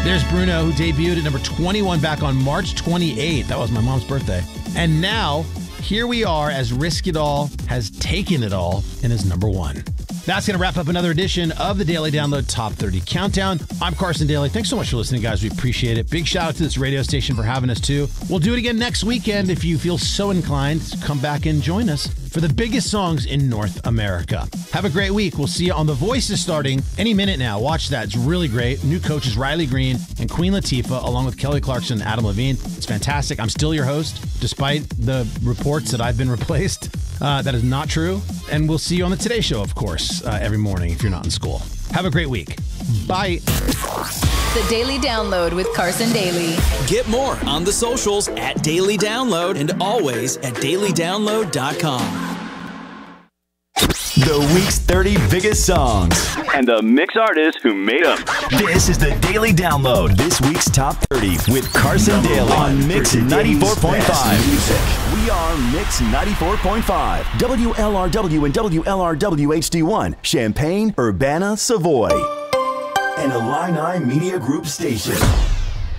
There's Bruno, who debuted at number 21 back on March 28th. That was my mom's birthday. And now, here we are as Risk It All has taken it all and is number 1. That's going to wrap up another edition of the Daily Download Top 30 Countdown. I'm Carson Daly. Thanks so much for listening, guys. We appreciate it. Big shout out to this radio station for having us, too. We'll do it again next weekend if you feel so inclined. Come back and join us for the biggest songs in North America. Have a great week. We'll see you on The Voice is starting any minute now. Watch that. It's really great. New coaches Riley Green and Queen Latifah, along with Kelly Clarkson and Adam Levine. It's fantastic. I'm still your host, despite the reports that I've been replaced. That is not true. And we'll see you on the Today Show, of course, every morning if you're not in school. Have a great week. Bye. The Daily Download with Carson Daly. Get more on the socials at Daily Download and always at dailydownload.com. The week's 30 biggest songs. And the mix artists who made them. This is the Daily Download. This week's Top 30 with Carson Daly on Mix 94.5. We are Mix 94.5. WLRW and WLRW HD1. Champaign, Urbana, Savoy. An Illini Media Group station.